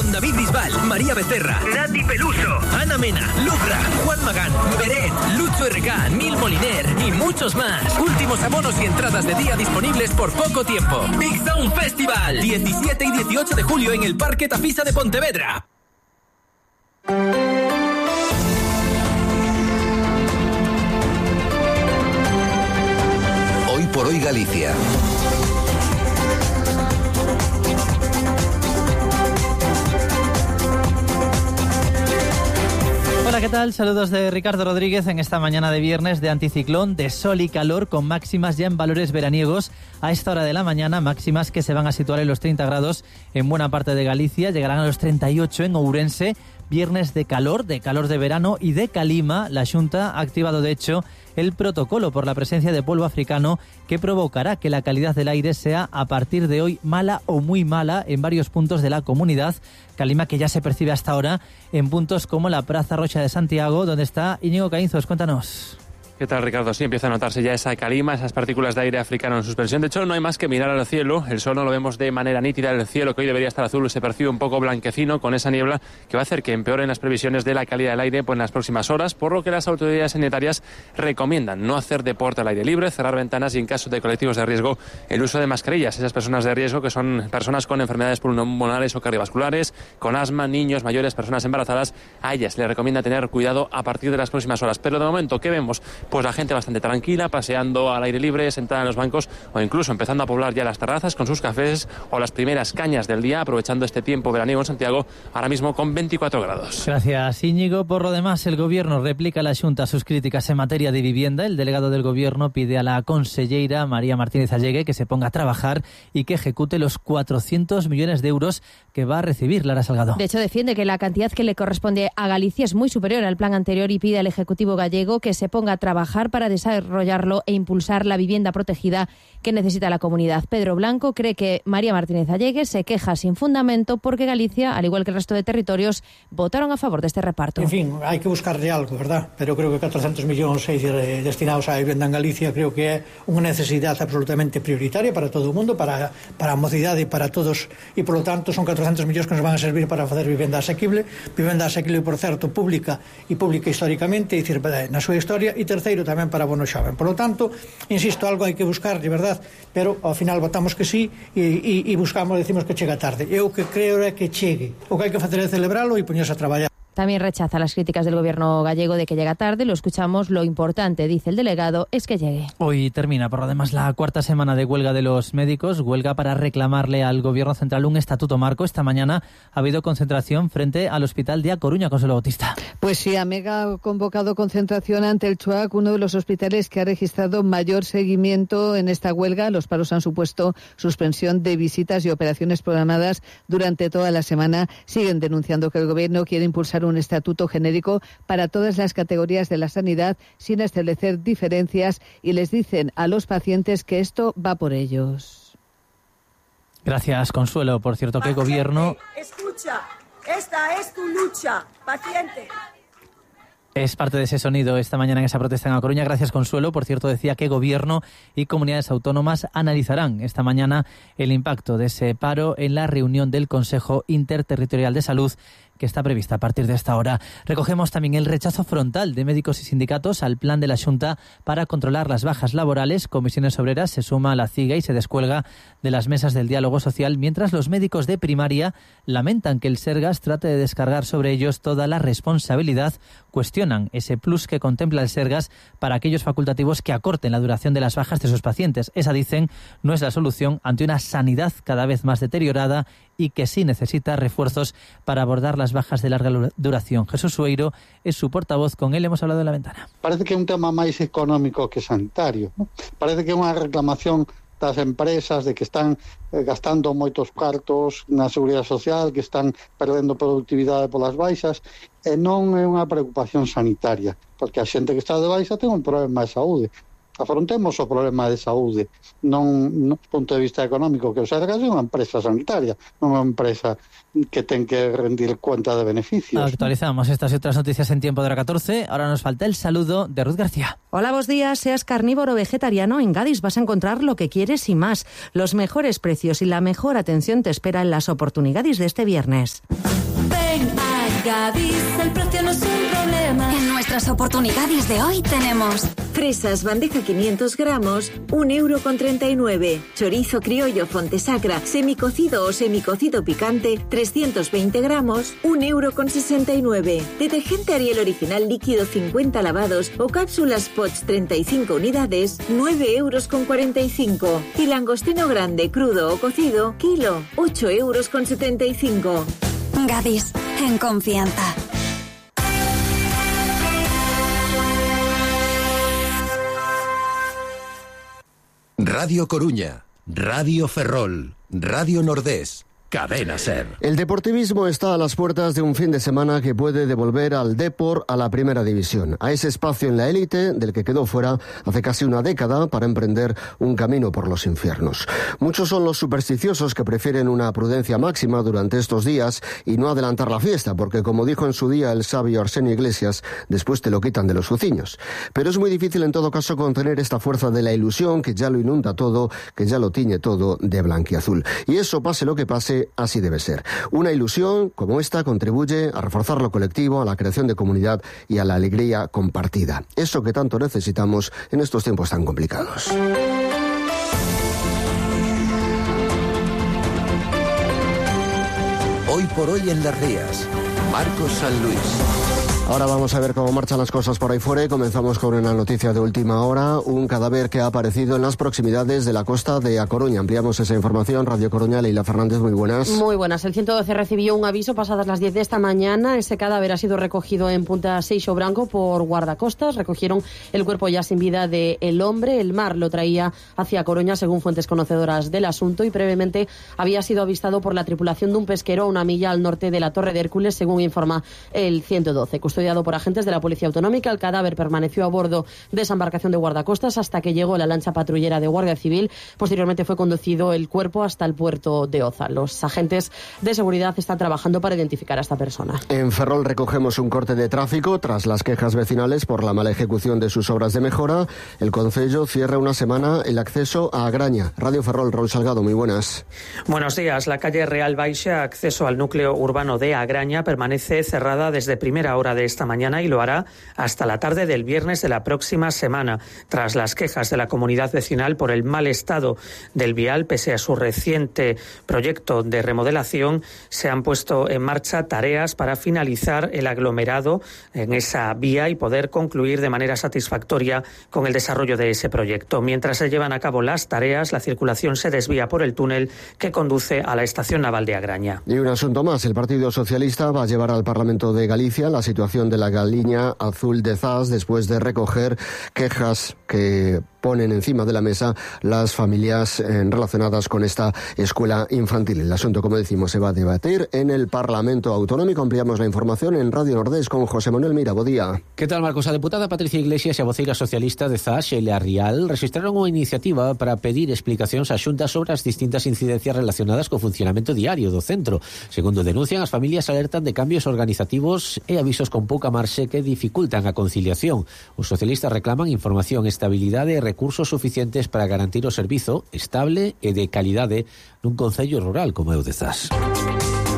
con David Bisbal, María Becerra, Nati Peluso, Ana Mena, Lucra, Juan Magán, Beret, Lucho RK, Nil Moliner y muchos más. Últimos abonos y entradas de día disponibles por poco tiempo. Big Sound Festival, 17 y 18 de julio en el Parque Tafisa de Pontevedra. Hoy por hoy Galicia. Hola, ¿qué tal? Saludos de Ricardo Rodríguez en esta mañana de viernes de anticiclón, de sol y calor, con máximas ya en valores veraniegos a esta hora de la mañana, máximas que se van a situar en los 30 grados en buena parte de Galicia, llegarán a los 38 en Ourense. Viernes de calor de verano y de calima. La Xunta ha activado, de hecho, el protocolo por la presencia de polvo africano que provocará que la calidad del aire sea, a partir de hoy, mala o muy mala en varios puntos de la comunidad. Calima que ya se percibe hasta ahora en puntos como la Praza Rocha de Santiago, donde está Íñigo Caínzos. Cuéntanos. ¿Qué tal, Ricardo? Sí, empieza a notarse ya esa calima, esas partículas de aire africano en suspensión. De hecho, no hay más que mirar al cielo. El sol no lo vemos de manera nítida. El cielo, que hoy debería estar azul, se percibe un poco blanquecino con esa niebla que va a hacer que empeoren las previsiones de la calidad del aire en las próximas horas, por lo que las autoridades sanitarias recomiendan no hacer deporte al aire libre, cerrar ventanas y, en caso de colectivos de riesgo, el uso de mascarillas. Esas personas de riesgo, que son personas con enfermedades pulmonares o cardiovasculares, con asma, niños, mayores, personas embarazadas, a ellas les recomienda tener cuidado a partir de las próximas horas. Pero de momento, ¿qué vemos? Pues la gente bastante tranquila, paseando al aire libre, sentada en los bancos o incluso empezando a poblar ya las terrazas con sus cafés o las primeras cañas del día, aprovechando este tiempo veraniego en Santiago, ahora mismo con 24 grados. Gracias, Íñigo. Por lo demás, el Gobierno replica a la Xunta sus críticas en materia de vivienda. El delegado del Gobierno pide a la conselleira María Martínez Allegue que se ponga a trabajar y que ejecute los 400 millones de euros que va a recibir Lara Salgado. De hecho, defiende que la cantidad que le corresponde a Galicia es muy superior al plan anterior y pide al Ejecutivo gallego que se ponga a trabajar para desarrollarlo e impulsar la vivienda protegida que necesita la comunidad. Pedro Blanco cree que María Martínez Allegue se queja sin fundamento porque Galicia, al igual que el resto de territorios, votaron a favor de este reparto. En fin, hay que buscarle algo, ¿verdad? Pero creo que 400 millóns destinados a vivienda en Galicia creo que é unha necesidade absolutamente prioritaria para todo o mundo, para a mocidade e para todos, e por lo tanto son 400 millóns que nos van a servir para facer vivenda asequible, por certo, pública históricamente, é dicir, na súa historia, e terceiro tamén para bono xoven. Por lo tanto, insisto, algo hai que buscar, de verdad, pero ao final votamos que sí e buscamos, decimos que chega tarde. Eu que creo é que chegue. O que hai que facer é celebralo e poñerse a traballar. También rechaza las críticas del Gobierno gallego de que llega tarde. Lo escuchamos. Lo importante, dice el delegado, es que llegue. Hoy termina, por lo demás, la cuarta semana de huelga de los médicos. Huelga para reclamarle al Gobierno central un estatuto marco. Esta mañana ha habido concentración frente al Hospital de A Coruña. Consuelo Bautista. Pues sí, AMEGA ha convocado concentración ante el CHUAC, uno de los hospitales que ha registrado mayor seguimiento en esta huelga. Los paros han supuesto suspensión de visitas y operaciones programadas durante toda la semana. Siguen denunciando que el Gobierno quiere impulsar un estatuto genérico para todas las categorías de la sanidad sin establecer diferencias y les dicen a los pacientes que esto va por ellos. Gracias, Consuelo. Por cierto, que Gobierno... Escucha, esta es tu lucha, paciente. Es parte de ese sonido esta mañana en esa protesta en A Coruña. Gracias, Consuelo. Por cierto, decía que Gobierno y comunidades autónomas analizarán esta mañana el impacto de ese paro en la reunión del Consejo Interterritorial de Salud que está prevista a partir de esta hora. Recogemos también el rechazo frontal de médicos y sindicatos al plan de la Xunta para controlar las bajas laborales. Comisiones Obreras se suma a la CIGA y se descuelga de las mesas del diálogo social, mientras los médicos de primaria lamentan que el Sergas trate de descargar sobre ellos toda la responsabilidad. Cuestionan ese plus que contempla el Sergas para aquellos facultativos que acorten la duración de las bajas de sus pacientes. Esa, dicen, no es la solución ante una sanidad cada vez más deteriorada y que sí necesita refuerzos para abordar las bajas de larga duración. Jesús Sueiro es su portavoz, con él hemos hablado en La Ventana. Parece que é un tema máis económico que sanitario, ¿no? Parece que é unha reclamación das empresas de que están gastando moitos cartos na seguridade social, que están perdendo productividade polas baixas, e non é unha preocupación sanitaria, porque a xente que está de baixa ten un problema de saúde. Afrontemos o problema de saúde, non do punto de vista económico, que o Sergas é unha empresa sanitaria, non é unha empresa que ten que rendir cuenta de beneficios. Actualizamos estas y otras noticias en tiempo de la 14. Ahora nos falta el saludo de Ruth García. Hola, buenos días. Seas carnívoro o vegetariano, en Gadis vas a encontrar lo que quieres y más. Los mejores precios y la mejor atención te espera en las oportunidades de este viernes. Ven a Gadis, el precio no es un problema. En nuestras oportunidades de hoy tenemos fresas bandeja 500 gramos, 1,39 €. Chorizo criollo Fontesacra, semicocido o semicocido picante, 320 gramos, 1,69 €. Detergente Ariel original líquido 50 lavados o cápsulas Pots 35 unidades, 9,45 €. Y langostino grande, crudo o cocido, kilo, 8,75 €. Gadis, en confianza. Radio Coruña, Radio Ferrol, Radio Nordés, Cadena Ser. El deportivismo está a las puertas de un fin de semana que puede devolver al Depor a la primera división, a ese espacio en la élite del que quedó fuera hace casi una década para emprender un camino por los infiernos. Muchos son los supersticiosos que prefieren una prudencia máxima durante estos días y no adelantar la fiesta, porque como dijo en su día el sabio Arsenio Iglesias, después te lo quitan de los fuciños. Pero es muy difícil en todo caso contener esta fuerza de la ilusión que ya lo inunda todo, que ya lo tiñe todo de blanquiazul. Y eso, pase lo que pase, así debe ser. Una ilusión como esta contribuye a reforzar lo colectivo, a la creación de comunidad y a la alegría compartida. Eso que tanto necesitamos en estos tiempos tan complicados. Hoy por hoy en Las Rías, Marcos San Luis. Ahora vamos a ver cómo marchan las cosas por ahí fuera y comenzamos con una noticia de última hora, un cadáver que ha aparecido en las proximidades de la costa de A Coruña. Ampliamos esa información. Radio Coruña, Leila Fernández, muy buenas. Muy buenas. El 112 recibió un aviso pasadas las 10 de esta mañana. Ese cadáver ha sido recogido en Punta Seixo Branco por guardacostas. Recogieron el cuerpo ya sin vida del hombre. El mar lo traía hacia Coruña, según fuentes conocedoras del asunto, y previamente había sido avistado por la tripulación de un pesquero a una milla al norte de la Torre de Hércules, según informa el 112. Custodiado por agentes de la Policía Autonómica, el cadáver permaneció a bordo de esa embarcación de guardacostas hasta que llegó la lancha patrullera de Guardia Civil. Posteriormente fue conducido el cuerpo hasta el puerto de Oza. Los agentes de seguridad están trabajando para identificar a esta persona. En Ferrol recogemos un corte de tráfico tras las quejas vecinales por la mala ejecución de sus obras de mejora. El concello cierra una semana el acceso a Agraña. Radio Ferrol, Raúl Salgado, muy buenas. Buenos días. La calle Real Baixa, acceso al núcleo urbano de Agraña, permanece cerrada desde primera hora de esta mañana y lo hará hasta la tarde del viernes de la próxima semana, tras las quejas de la comunidad vecinal por el mal estado del vial. Pese a su reciente proyecto de remodelación, se han puesto en marcha tareas para finalizar el aglomerado en esa vía y poder concluir de manera satisfactoria con el desarrollo de ese proyecto. Mientras se llevan a cabo las tareas, la circulación se desvía por el túnel que conduce a la estación naval de Agraña. Y un asunto más, el Partido Socialista va a llevar al Parlamento de Galicia la situación de la Galiña Azul de Zas después de recoger quejas que ponen encima de la mesa las familias relacionadas con esta escuela infantil. El asunto, como decimos, se va a debatir en el Parlamento Autonómico. Ampliamos la información en Radio Nordés con José Manuel Mira. Bo día. ¿Qué tal, Marcos? A deputada Patricia Iglesias e a voceira socialista de Zas, Sheila Rial, registraron unha iniciativa para pedir explicacións á Xunta sobre as distintas incidencias relacionadas co funcionamento diario do centro. Segundo denuncian, as familias alertan de cambios organizativos e avisos con pouca marxe que dificultan a conciliación. Os socialistas reclaman información, estabilidade e recursos suficientes para garantir o servizo estable e de calidade nun concello rural como é o de Zas.